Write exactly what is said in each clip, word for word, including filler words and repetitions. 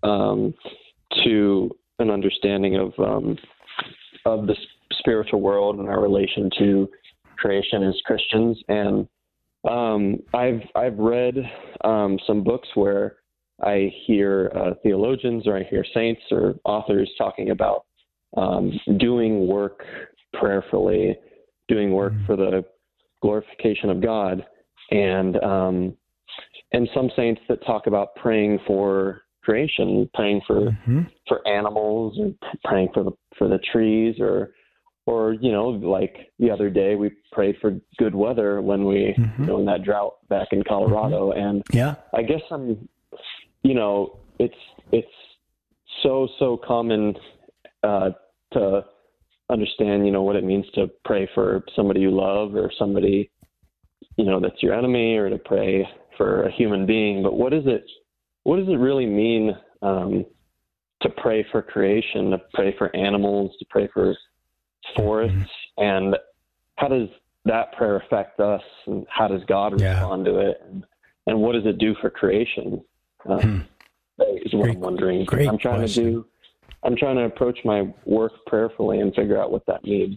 um, to an understanding of um, of the spiritual world and our relation to creation as Christians. And um, I've I've read um, some books where I hear uh, theologians or I hear saints or authors talking about um, doing work prayerfully, doing work mm-hmm. for the glorification of God, and um, and some saints that talk about praying for creation, praying for mm-hmm. for animals, or praying for the for the trees, or or you know, like the other day we prayed for good weather when we mm-hmm. you know in that drought back in Colorado, mm-hmm. and yeah, I guess I'm you know it's it's so so common uh, to understand you know what it means to pray for somebody you love or somebody you know that's your enemy, or to pray for a human being. But what is it? What does it really mean um, to pray for creation, to pray for animals, to pray for forests, mm-hmm. and how does that prayer affect us, and how does God respond yeah. to it, and, and what does it do for creation? Uh, hmm. Is what great, I'm wondering. Great I'm trying question. to do. I'm trying to approach my work prayerfully and figure out what that means.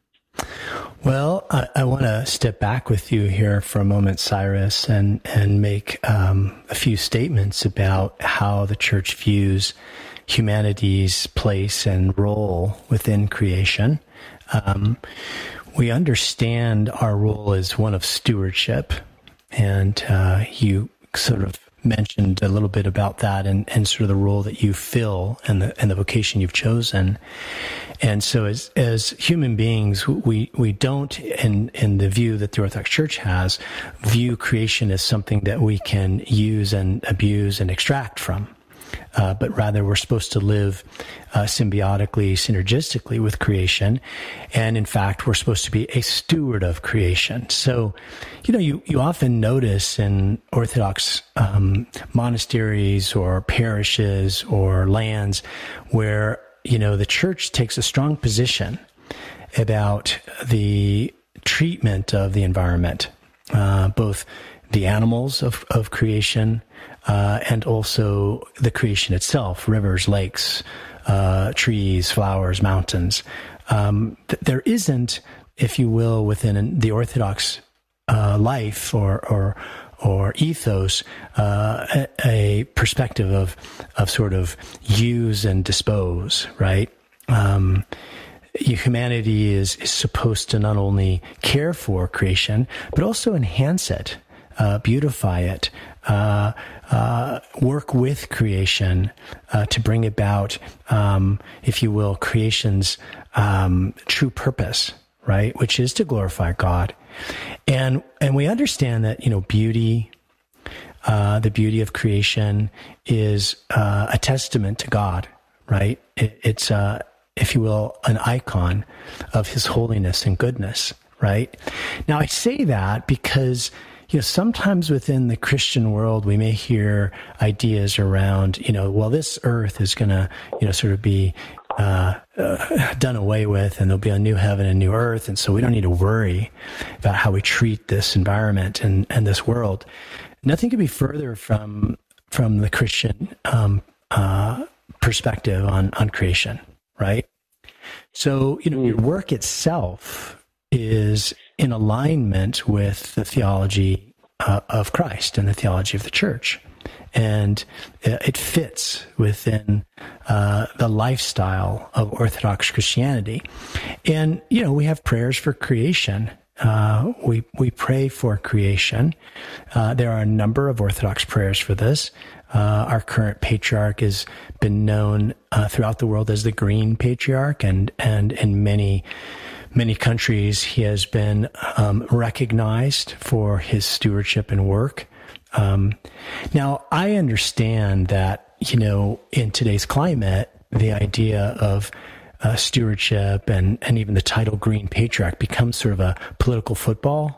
Well, I, I want to step back with you here for a moment, Cyrus, and, and make um, a few statements about how the church views humanity's place and role within creation. Um, we understand our role as one of stewardship, and uh, you sort of mentioned a little bit about that and, and sort of the role that you fill and the and the vocation you've chosen. And so as as human beings, we, we don't, in, in the view that the Orthodox Church has, view creation as something that we can use and abuse and extract from. Uh, but rather we're supposed to live uh, symbiotically, synergistically with creation. And in fact, we're supposed to be a steward of creation. So, you know, you, you often notice in Orthodox um, monasteries or parishes or lands where, you know, the church takes a strong position about the treatment of the environment, uh, both the animals of, of creation, uh, and also the creation itself, rivers, lakes, uh, trees, flowers, mountains. Um, th- there isn't, if you will, within the Orthodox uh, life or, or, or ethos, uh, a, a perspective of, of sort of use and dispose, right? Um, humanity is, is supposed to not only care for creation, but also enhance it. Uh, beautify it, uh, uh, work with creation uh, to bring about, um, if you will, creation's um, true purpose, right? Which is to glorify God, and and we understand that you know beauty, uh, the beauty of creation is uh, a testament to God, right? It, it's uh, if you will, an icon of His holiness and goodness, right? Now I say that because, you know, sometimes within the Christian world, we may hear ideas around, you know, well, this earth is going to, you know, sort of be uh, uh, done away with, and there'll be a new heaven and new earth. And so we don't need to worry about how we treat this environment and, and this world. Nothing could be further from from the Christian um, uh, perspective on, on creation, right? So, you know, your work itself is in alignment with the theology uh, of Christ and the theology of the church. And it fits within uh, the lifestyle of Orthodox Christianity. And, you know, we have prayers for creation. Uh, we, we pray for creation. Uh, there are a number of Orthodox prayers for this. Uh, our current patriarch has been known uh, throughout the world as the Green Patriarch, and, and in many Many countries, he has been um, recognized for his stewardship and work. Um, now, I understand that, you know, in today's climate, the idea of uh, stewardship and, and even the title Green Patriarch becomes sort of a political football,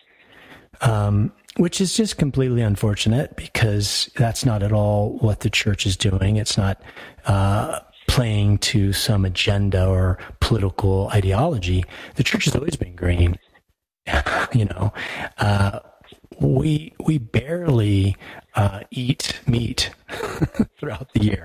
um, which is just completely unfortunate, because that's not at all what the church is doing. It's not uh playing to some agenda or political ideology. The church has always been green. you know, uh, we we barely uh, eat meat throughout the year.